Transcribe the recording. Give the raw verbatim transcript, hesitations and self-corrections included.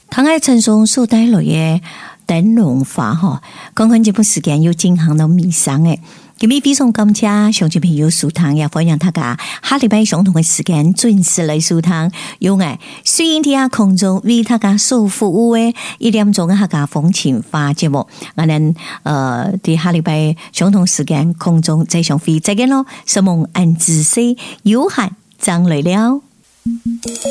唐爱陈松所帶來嘅燈籠花吼，剛剛這部時間又進行到迷上嘅，今日非常感謝上次朋友收聽，也歡迎大家下禮拜相同嘅時間準時來收聽。用誒，雖然啲啊空中為大家所服務嘅一點鐘嘅客家風情花節目，我哋呃啲下禮拜相同時間空中再相會，再見咯。什麼安知識有限，將來了。